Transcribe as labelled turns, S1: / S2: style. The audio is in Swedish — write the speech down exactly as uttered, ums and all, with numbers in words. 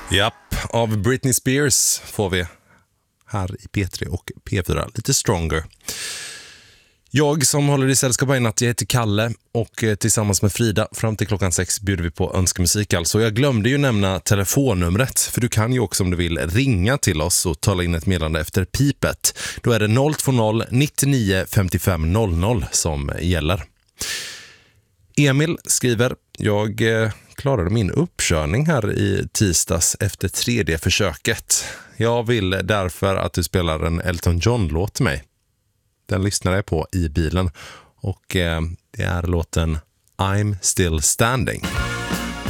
S1: Japp, av Britney Spears får vi här i P tre och P fyra lite Stronger. Jag som håller i sällskap i natt, jag heter Kalle och tillsammans med Frida fram till klockan sex bjuder vi på önskemusik. Alltså jag glömde ju nämna telefonnumret, för du kan ju också om du vill ringa till oss och tala in ett meddelande efter pipet. Då är det noll två noll nittionio femtiofem noll noll som gäller. Emil skriver, jag eh, klarade min uppkörning här i tisdags efter tredje försöket. Jag vill därför att du spelar en Elton John-låt till mig. Den lyssnar jag på i bilen och eh, det är låten I'm Still Standing.